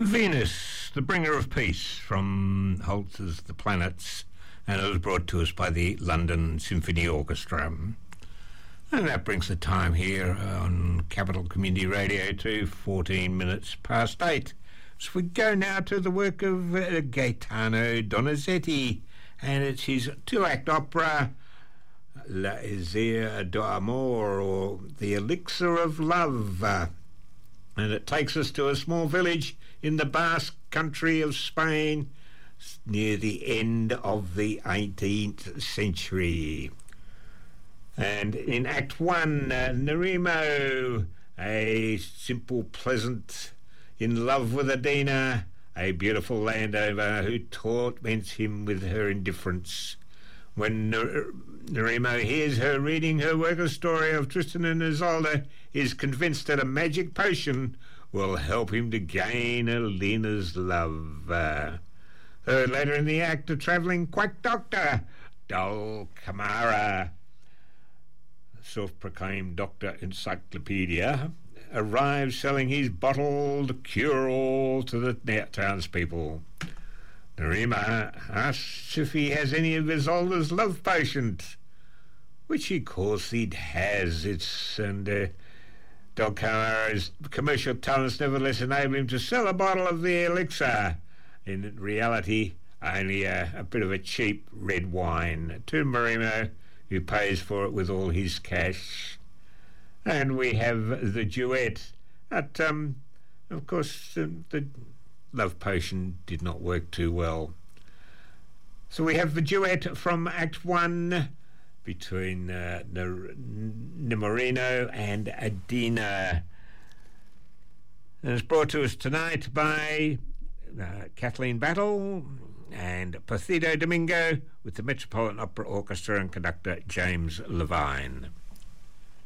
Venus, the bringer of peace, from Holz's The Planets, and it was brought to us by the London Symphony Orchestra. And that brings the time here on Capital Community Radio to 14 minutes past 8. So we go now to the work of Gaetano Donizetti, and it's his two-act opera, La Isère d'Amour, or The Elixir of Love. And it takes us to a small village in the Basque country of Spain near the end of the 18th century. And in Act 1, Nerimo, a simple peasant in love with Adina, a beautiful landowner who torments him with her indifference. When Nerimo hears her reading her worker's story of Tristan and Isolde, he is convinced that a magic potion will help him to gain Alina's love. So later in the act, a travelling quack doctor, Dol Camara, self-proclaimed Dr. Encyclopedia, arrives selling his bottled cure-all to the townspeople. Nerima asks if he has any of Isolde's love potions, which of course he has. Dol Camara's commercial talents nevertheless enable him to sell a bottle of the elixir, in reality only a bit of a cheap red wine, to Nerimo, who pays for it with all his cash. And we have the duet. But, of course, the love potion did not work too well. So we have the duet from Act 1 between Nemorino and Adina. And it's brought to us tonight by Kathleen Battle and Placido Domingo with the Metropolitan Opera Orchestra and conductor James Levine.